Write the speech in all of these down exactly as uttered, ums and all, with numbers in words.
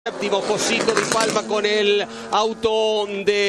Séptimo, Josito Di Palma con el auto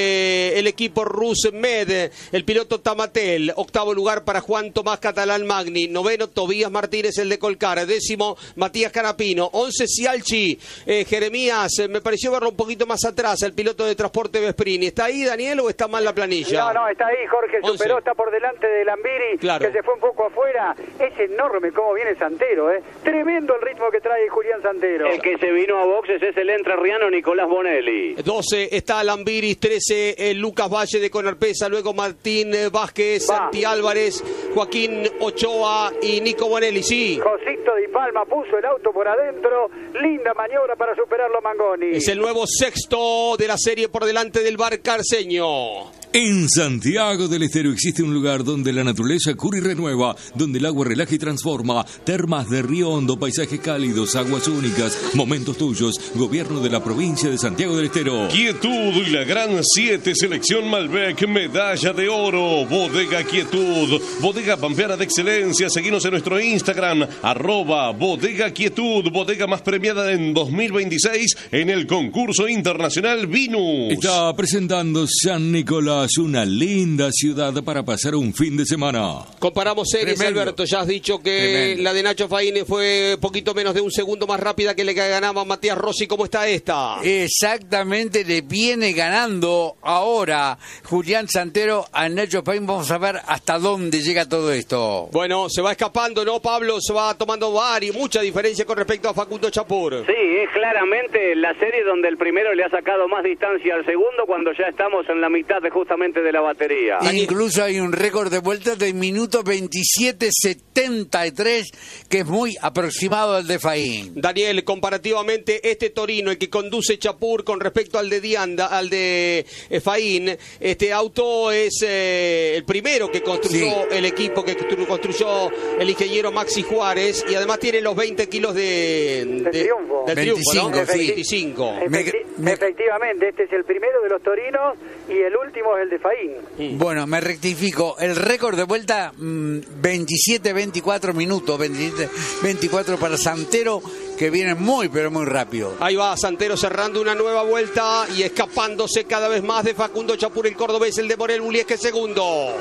del equipo Rusmed, el piloto Tamatel. Octavo lugar para Juan Tomás Catalán Magni. Noveno, Tobías Martínez, el de Colcar. Décimo, Matías Canapino. Once, Cialchi. Eh, Jeremías, eh, me pareció verlo un poquito más atrás, el piloto de Transporte Vesprini. ¿Está ahí, Daniel, o está mal la planilla? No, no, está ahí, Jorge. Superó, está por delante de Lambiri, claro, que se fue un poco afuera. Es enorme cómo viene Santero, ¿eh? Tremendo el ritmo que trae Julián Santero. El que se vino a boxes es el entrerriano Nicolás Bonelli. doce está Lambiris, trece eh, Lucas Valle de Conarpesa, luego Martín eh, Vázquez, Va. Santi Álvarez, Joaquín Ochoa y Nico Bonelli, sí. Josito Di Palma puso el auto por adentro, linda maniobra para superarlo a Mangoni. Es el nuevo sexto de la serie por delante del Bar Carceño. En Santiago del Estero existe un lugar donde la naturaleza cura y renueva, donde el agua relaja y transforma. Termas de Río Hondo, paisajes cálidos, aguas únicas, momentos tuyos. Gobierno de la provincia de Santiago del Estero. Quietud y la gran siete selección Malbec, medalla de oro. Bodega Quietud, bodega pampeana de excelencia. Seguinos en nuestro Instagram, arroba Bodega Quietud, bodega más premiada en dos mil veintiséis en el concurso internacional Vinus. Está presentando San Nicolás, una linda ciudad para pasar un fin de semana. Comparamos series, Tremendo. Alberto, ya has dicho que Tremendo. La de Nacho Faine fue poquito menos de un segundo más rápida que le ganaba Matías Rossi. ¿Cómo está esta? Exactamente, le viene ganando ahora Julián Santero a Nacho Faine. Vamos a ver hasta dónde llega todo esto. Bueno, se va escapando, ¿no, Pablo? Se va tomando varios, mucha diferencia con respecto a Facundo Chapur. Sí, es claramente la serie donde el primero le ha sacado más distancia al segundo cuando ya estamos en la mitad de justo de la batería. Incluso hay un récord de vueltas de minuto veintisiete setenta y tres que es muy aproximado al de Faín. Daniel, comparativamente este Torino, el que conduce Chapur con respecto al de Dianda, al de eh, Faín, este auto es eh, el primero que construyó sí. el equipo que construyó el ingeniero Maxi Juárez, y además tiene los veinte kilos de, de, de triunfo, del veinticinco, triunfo, ¿no? Sí. veinticinco. Efecti me... Efectivamente, este es el primero de los Torinos y el último es el de Faín. Sí. Bueno, me rectifico, el récord de vuelta mmm, veintisiete veinticuatro minutos, veintisiete veinticuatro para Santero, que viene muy pero muy rápido. Ahí va Santero cerrando una nueva vuelta y escapándose cada vez más de Facundo Chapur, el cordobés, el de Morel Bullies, que es segundo.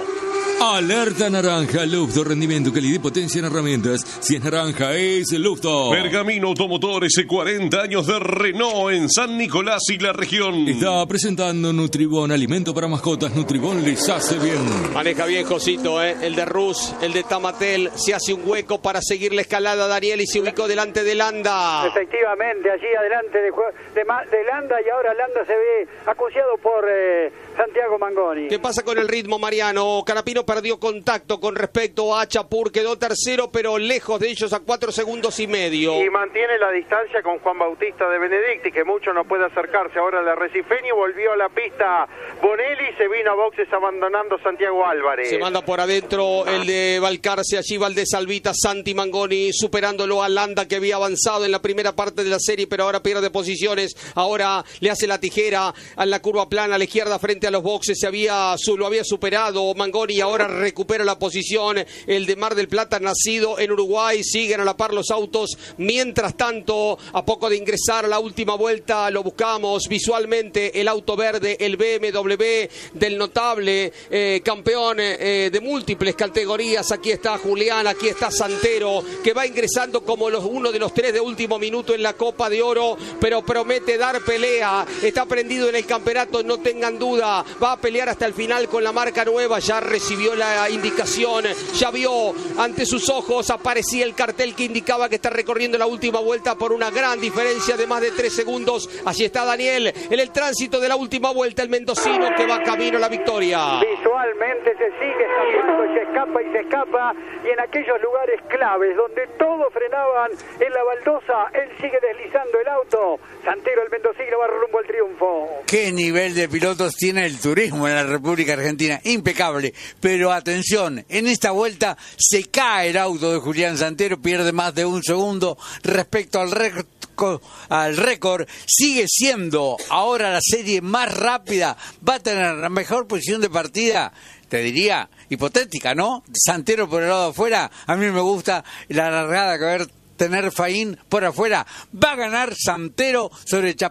Alerta naranja, Lufto, rendimiento, calidad y potencia en herramientas. Si es naranja, es Lufto. Pergamino Automotores, cuarenta años de Renault en San Nicolás y la región. Está presentando Nutribón, alimento para mascotas. Nutribón les hace bien. Maneja bien Josito, ¿eh? El de Rus, el de Tamatel, se hace un hueco para seguir la escalada, Daniel, y se ubicó delante de Landa. Efectivamente, allí adelante de, de, de Landa, y ahora Landa se ve acuciado por eh, Santiago Mangoni. ¿Qué pasa con el ritmo, Mariano? Canapino perdió contacto con respecto a Chapur, quedó tercero, pero lejos de ellos a cuatro segundos y medio. Y mantiene la distancia con Juan Bautista de Benedicti, que mucho no puede acercarse ahora al Arrecifeño. Volvió a la pista Bonelli, se vino a boxes abandonando Santiago Álvarez. Se manda por adentro el de Balcarce, allí Valdés Albita, Santi Mangoni superándolo a Landa, que había avanzado en la primera parte de la serie, pero ahora pierde posiciones. Ahora le hace la tijera a la curva plana a la izquierda frente a los boxes. Se había, lo había superado Mangoni y ahora recupera la posición. El de Mar del Plata, nacido en Uruguay, siguen a la par los autos. Mientras tanto, a poco de ingresar a la última vuelta, lo buscamos visualmente, el auto verde, el B M W del notable eh, campeón eh, de múltiples categorías. Aquí está Julián, aquí está Santero, que va ingresando como los, uno de los tres de último minuto en la Copa de Oro, pero promete dar pelea. Está prendido en el campeonato, no tengan duda. Va a pelear hasta el final con la marca nueva. Ya recibió la indicación, ya vio ante sus ojos, aparecía el cartel que indicaba que está recorriendo la última vuelta por una gran diferencia de más de tres segundos. Allí está Daniel en el tránsito de la última vuelta, el mendocino que va camino a la victoria. Visualmente se sigue escapando y se escapa y se escapa, y en aquellos lugares claves donde todos frenaban en la baldosa, él sigue deslizando el auto. Santero, el mendocino, va rumbo al triunfo. ¿Qué nivel de pilotos tiene el turismo en la República Argentina? Impecable. Pero atención, en esta vuelta se cae el auto de Julián Santero, pierde más de un segundo respecto al récord. Al récord, sigue siendo ahora la serie más rápida, va a tener la mejor posición de partida, te diría, hipotética, ¿no? Santero por el lado de afuera, a mí me gusta la largada que va a haber tener Faín por afuera. Va a ganar Santero sobre Chapecoense.